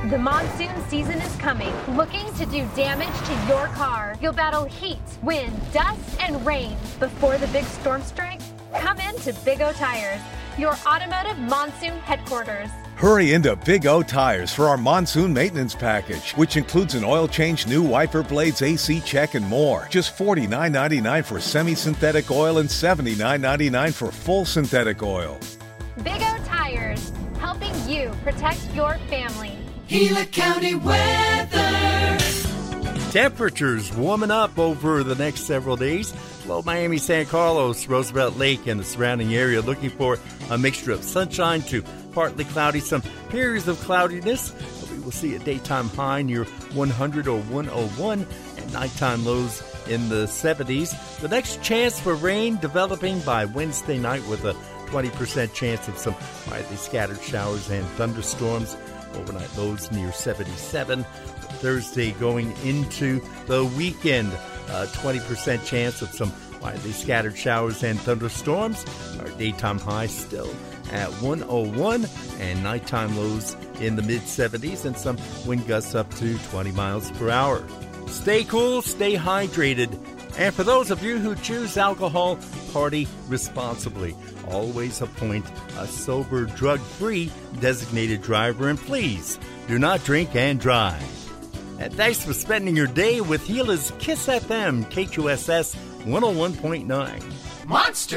The monsoon season is coming. Looking to do damage to your car? You'll battle heat, wind, dust, and rain before the big storm strikes? Come into Big O Tires, your automotive monsoon headquarters. Hurry into Big O Tires for our monsoon maintenance package, which includes an oil change, new wiper blades, AC check, and more. Just $49.99 for semi-synthetic oil and $79.99 for full synthetic oil. Big O Tires, helping you protect your family. Gila County weather. Temperatures warming up over the next several days. Low Miami, San Carlos, Roosevelt Lake, and the surrounding area looking for a mixture of sunshine to partly cloudy, some periods of cloudiness. We will see a daytime high near 100 or 101 and nighttime lows in the 70s. The next chance for rain developing by Wednesday night with a 20% chance of some widely scattered showers and thunderstorms. Overnight lows near 77. Thursday going into the weekend, 20% chance of some widely scattered showers and thunderstorms. Our daytime high still at 101 and nighttime lows in the mid-70s and some wind gusts up to 20 miles per hour. Stay cool, stay hydrated. And for those of you who choose alcohol, party responsibly. Always appoint a sober, drug-free designated driver, and please do not drink and drive. And thanks for spending your day with Gila's Kiss FM, KQSS 101.9. Monster!